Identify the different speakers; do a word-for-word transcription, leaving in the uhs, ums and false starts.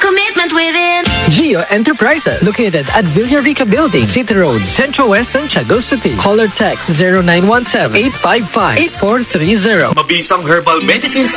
Speaker 1: commitment within.
Speaker 2: Geo Enterprises, located at Villarica Building, City Road, Central West, Santiago City. Call or text zero nine one seven, eight five five, eight four three zero.
Speaker 3: Mabisang herbal medicines